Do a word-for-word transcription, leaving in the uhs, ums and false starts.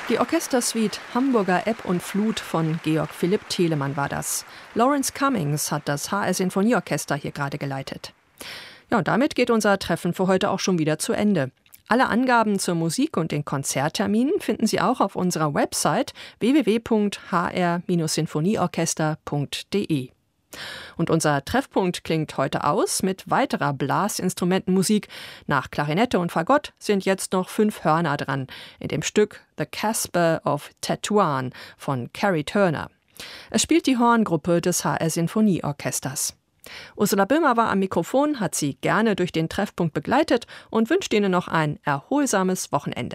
Die Orchestersuite Hamburger Ebb und Flut von Georg Philipp Telemann war das. Lawrence Cummings hat das H R Sinfonieorchester hier gerade geleitet. Ja, und damit geht unser Treffen für heute auch schon wieder zu Ende. Alle Angaben zur Musik und den Konzertterminen finden Sie auch auf unserer Website w w w punkt h r sinfonieorchester punkt d e. Und unser Treffpunkt klingt heute aus mit weiterer Blasinstrumentenmusik. Nach Klarinette und Fagott sind jetzt noch fünf Hörner dran, in dem Stück The Casper of Tetuan von Carrie Turner. Es spielt die Horngruppe des H R Sinfonieorchesters. Ursula Böhmer war am Mikrofon, hat Sie gerne durch den Treffpunkt begleitet und wünscht Ihnen noch ein erholsames Wochenende.